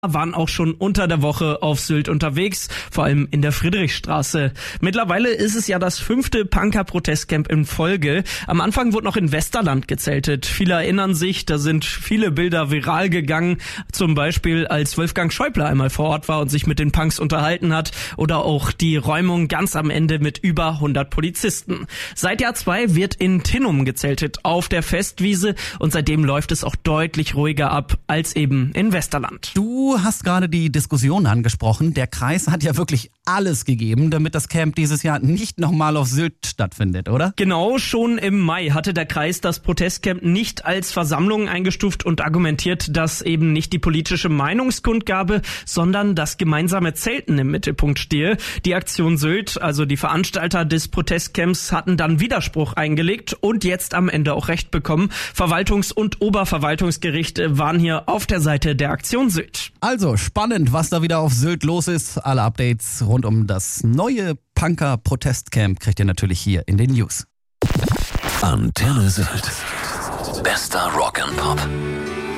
waren auch schon unter der Woche auf Sylt unterwegs, vor allem in der Friedrichstraße. Mittlerweile ist es ja das 5. Punker-Protestcamp in Folge. Am Anfang wurde noch in Westerland gezeltet. Viele erinnern sich, da sind viele Bilder viral gegangen. Zum Beispiel, als Wolfgang Schäuble einmal vor Ort war und sich mit den Punks unterhalten hat. Oder auch die Räumung ganz am Ende mit über 100 Polizisten. Seit Jahr 2 wird in Tinnum gezeltet auf der Festwiese und seitdem läuft es auch deutlich ruhiger ab als eben in Westerland. Du hast gerade die Diskussion angesprochen. Der Kreis hat ja wirklich alles gegeben, damit das Camp dieses Jahr nicht nochmal auf Sylt stattfindet, oder? Genau, schon im Mai hatte der Kreis das Protestcamp nicht als Versammlung eingestuft und argumentiert, dass eben nicht die politische Meinungskundgabe, sondern das gemeinsame Zelten im Mittelpunkt stehe. Die Aktion Sylt, also die Veranstalter des Protestcamps, hatten dann Widerspruch eingelegt und jetzt am Ende auch Recht bekommen. Verwaltungs- und Oberverwaltungsgericht waren hier auf der Seite der Aktion Sylt. Also spannend, was da wieder auf Sylt los ist. Alle Updates rund um das neue Punker-Protestcamp kriegt ihr natürlich hier in den News. Antenne Sylt. Bester Rock and Pop.